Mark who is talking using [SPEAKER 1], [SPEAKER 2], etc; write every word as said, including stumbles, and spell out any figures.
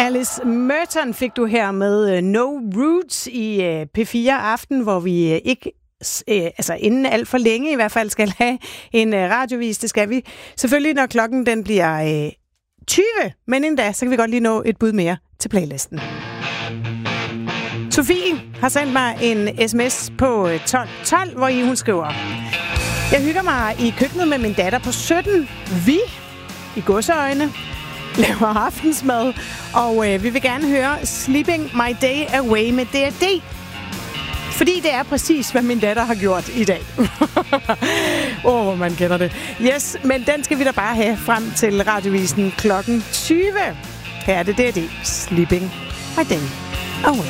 [SPEAKER 1] Alice Merton fik du her med uh, No Roots i uh, P fire Aften, hvor vi uh, ikke, uh, altså inden alt for længe i hvert fald, skal have en uh, radiovis. Det skal vi selvfølgelig, når klokken den bliver uh, tyve. Men inden da, så kan vi godt lige nå et bud mere til playlisten. Sofie har sendt mig en sms på tolv tolv, hvor I hun skriver: Jeg hygger mig i køkkenet med min datter på sytten. Vi, i godseøjne, laver aftensmad, og øh, vi vil gerne høre Sleeping My Day Away med D R D. Fordi det er præcis, hvad min datter har gjort i dag. Åh, oh, man kender det. Yes, men den skal vi da bare have frem til radiovisen klokken tyve. Her er det D R D. Sleeping My Day Away.